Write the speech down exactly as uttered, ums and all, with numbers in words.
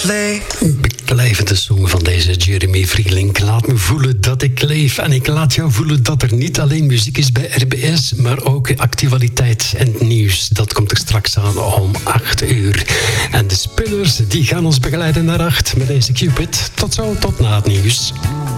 leef. Beklijvende song van deze Jeremy Vrieling. Laat me voelen dat ik leef. En ik laat jou voelen dat er niet alleen muziek is bij R B S, maar ook actualiteit en nieuws. Dat komt er straks aan om acht uur. En de Spinners die gaan ons begeleiden naar acht met deze Cupid. Tot zo, tot na het nieuws.